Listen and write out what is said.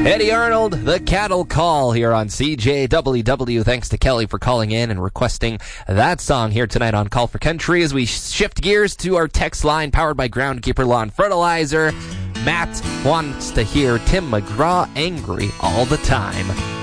Eddie Arnold, The Cattle Call, here on CJWW. Thanks to Kelly for calling in and requesting that song here tonight on Call for Country as we shift gears to our text line powered by Groundkeeper Lawn Fertilizer. Matt wants to hear Tim McGraw, Angry All the Time.